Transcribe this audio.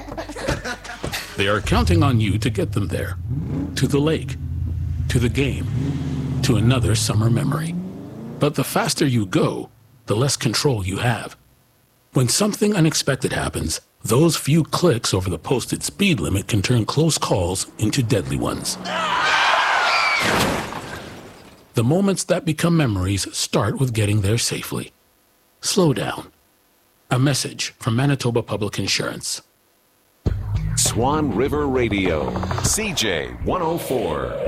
They are counting on you to get them there. To the lake, to the game, to another summer memory. But the faster you go, the less control you have. When something unexpected happens, those few clicks over the posted speed limit can turn close calls into deadly ones. The moments that become memories start with getting there safely. Slow down. A message from Manitoba Public Insurance. Swan River Radio, CJ 104.